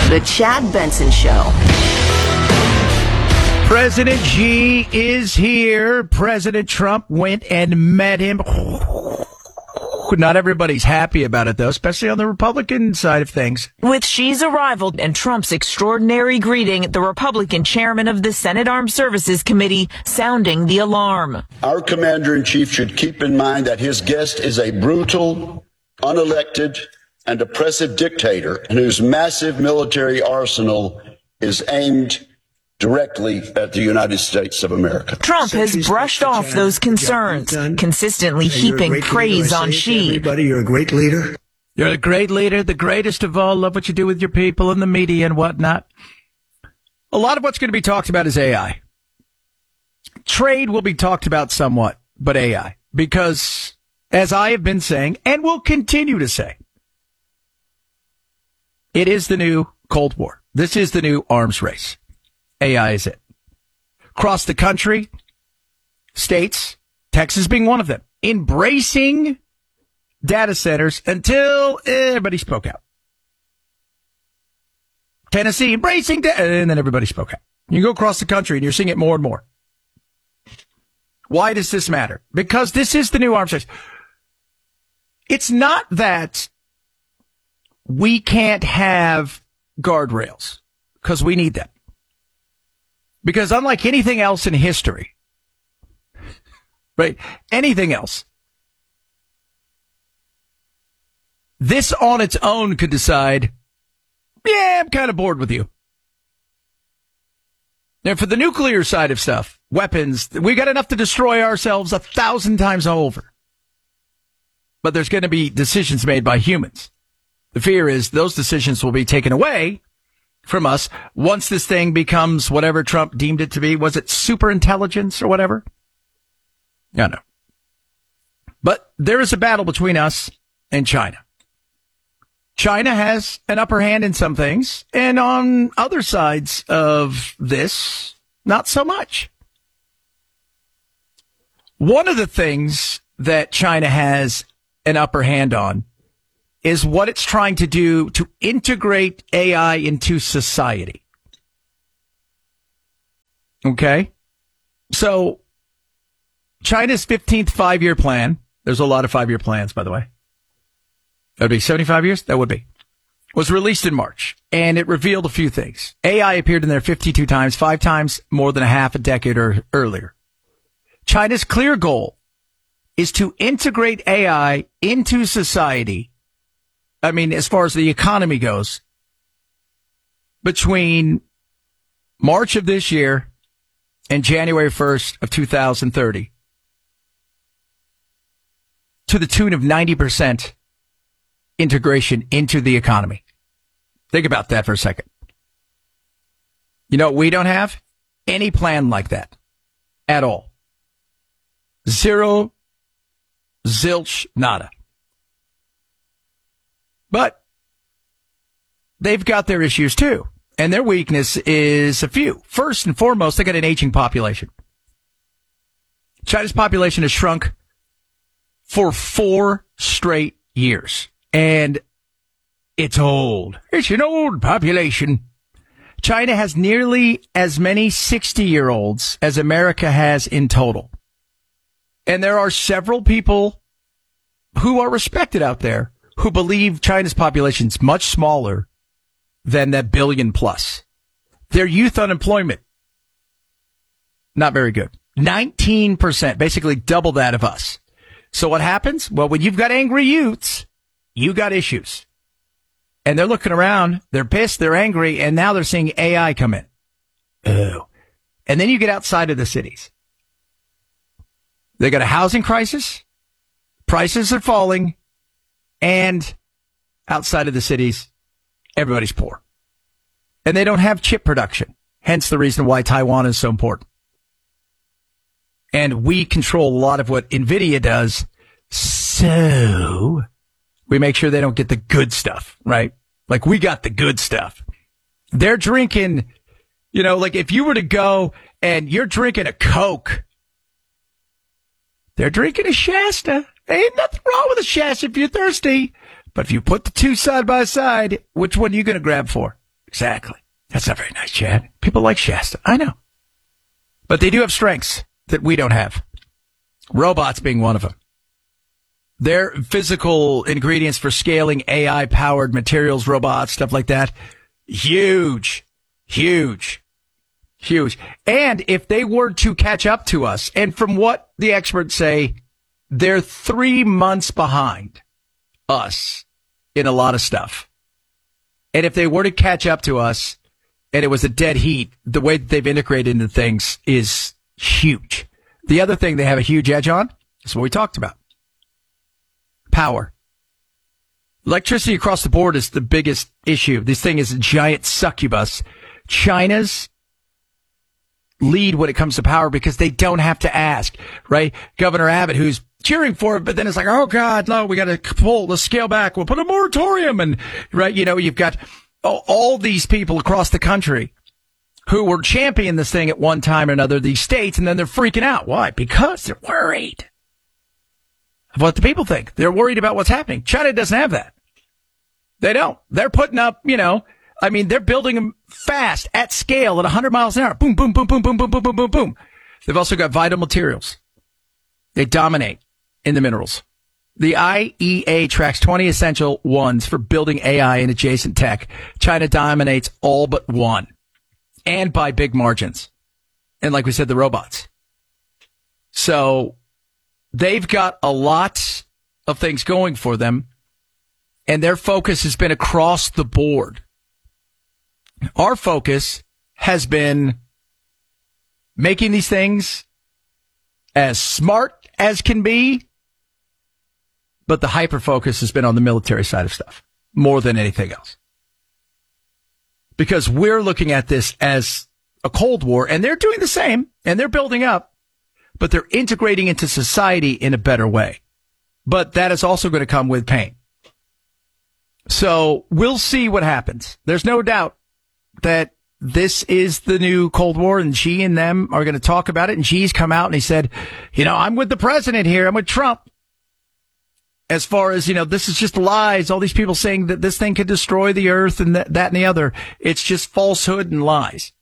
The Chad Benson Show. President Xi is here. President Trump went and met him. Not everybody's happy about it, though, especially on the Republican side of things. With Xi's arrival and Trump's extraordinary greeting, the Republican chairman of the Senate Armed Services Committee sounding the alarm. Our commander-in-chief should keep in mind that his guest is a brutal, unelected, and oppressive dictator whose massive military arsenal is aimed directly at the United States of America. Trump has brushed off those concerns, consistently heaping praise on Xi. Everybody, you're a great leader. You're a great leader, the greatest of all. Love what you do with your people and the media and whatnot. A lot of what's going to be talked about is AI. Trade will be talked about somewhat, but AI. Because, as I have been saying, and will continue to say, it is the new Cold War. This is the new arms race. AI is it. Across the country, states, Texas being one of them, embracing data centers until everybody spoke out. Tennessee embracing and then everybody spoke out. You go across the country and you're seeing it more and more. Why does this matter? Because this is the new arms race. It's not that we can't have guardrails, because we need them. Because unlike anything else in history, right, anything else, this on its own could decide, yeah, I'm kind of bored with you. Now, for the nuclear side of stuff, weapons, we got enough to destroy ourselves 1,000 times over. But there's going to be decisions made by humans. The fear is those decisions will be taken away from us once this thing becomes whatever Trump deemed it to be. Was it super intelligence or whatever? I don't know. But there is a battle between us and China. China has an upper hand in some things, and on other sides of this, not so much. One of the things that China has an upper hand on is what it's trying to do to integrate AI into society. Okay? So, China's 15th five-year plan, there's a lot of five-year plans, by the way. That would be 75 years? That would be. Was released in March, and it revealed a few things. AI appeared in there 52 times, 5 times more than a half a decade or earlier. China's clear goal is to integrate AI into society. I mean, as far as the economy goes, between March of this year and January 1st of 2030, to the tune of 90% integration into the economy. Think about that for a second. You know what we don't have? Any plan like that. At all. Zero, zilch, nada. But they've got their issues too. And their weakness is a few. First and foremost, they got an aging population. China's population has shrunk for 4 straight years. And it's old. It's an old population. China has nearly as many 60-year-olds as America has in total. And there are several people who are respected out there who believe China's population is much smaller than that billion plus. Their youth unemployment, not very good. 19%, basically double that of us. So what happens? Well, when you've got angry youths, you got issues. And they're looking around, they're pissed, they're angry, and now they're seeing AI come in. Oh. And then you get outside of the cities. They got a housing crisis, prices are falling, and outside of the cities, everybody's poor. And they don't have chip production. Hence the reason why Taiwan is so important. And we control a lot of what NVIDIA does. So we make sure they don't get the good stuff, right? Like we got the good stuff. They're drinking, you know, like if you were to go and you're drinking a Coke, they're drinking a Shasta. Ain't nothing wrong with a Shasta if you're thirsty. But if you put the two side by side, which one are you going to grab for? Exactly. That's not very nice, Chad. People like Shasta. I know. But they do have strengths that we don't have. Robots being one of them. Their physical ingredients for scaling AI-powered materials, robots, stuff like that, huge. And if they were to catch up to us, and from what the experts say, they're 3 months behind us in a lot of stuff. And if they were to catch up to us and it was a dead heat, the way that they've integrated into things is huge. The other thing they have a huge edge on is what we talked about. Power. Electricity across the board is the biggest issue. This thing is a giant succubus. China's lead when it comes to power because they don't have to ask, right? Governor Abbott, who's cheering for it, but then it's like, oh God, no, we got to let's scale back. We'll put a moratorium. And right, you've got all these people across the country who were championing this thing at one time or another, these states, and then they're freaking out. Why? Because they're worried of what the people think. They're worried about what's happening. China doesn't have that. They don't. They're putting up, they're building them fast at scale at 100 miles an hour. Boom, boom, boom, boom, boom, boom, boom, boom, boom, boom. They've also got vital materials. They dominate in the minerals. The IEA tracks 20 essential ones for building AI and adjacent tech. China dominates all but one, and by big margins. And like we said, the robots. So they've got a lot of things going for them, and their focus has been across the board. Our focus has been making these things as smart as can be, but the hyper focus has been on the military side of stuff more than anything else. Because we're looking at this as a Cold War, and they're doing the same, and they're building up, but they're integrating into society in a better way. But that is also going to come with pain. So we'll see what happens. There's no doubt that this is the new Cold War, and Xi and them are going to talk about it. And Xi's come out and he said, I'm with the president here. I'm with Trump. As far as, this is just lies. All these people saying that this thing could destroy the earth and that and the other. It's just falsehood and lies.